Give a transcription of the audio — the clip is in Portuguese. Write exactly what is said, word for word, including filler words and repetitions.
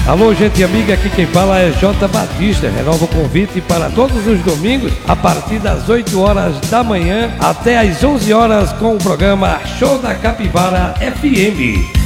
Alô, gente amiga, aqui quem fala é J. Batista. Renova o convite para todos os domingos, a partir das oito horas da manhã até às onze horas, com o programa Show da Capivara F M.